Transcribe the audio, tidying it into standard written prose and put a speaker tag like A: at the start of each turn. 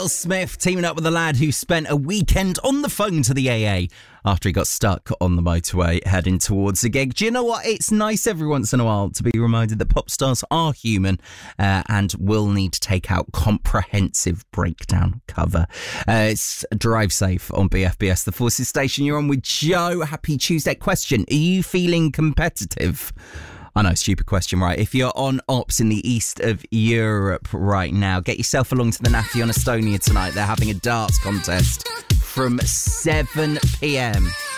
A: Will Smith teaming up with a lad who spent a weekend on the phone to the AA after he got stuck on the motorway heading towards a gig. Do you know what? It's nice every once in a while to be reminded that pop stars are human and will need to take out comprehensive breakdown cover. It's Drive Safe on BFBS, the Forces station. You're on with Joe. Happy Tuesday. Question, are you feeling competitive? I know, stupid question, right? If you're on ops in the east of Europe right now, get yourself along to the Natty on Estonia tonight. They're having a darts contest from 7 p.m.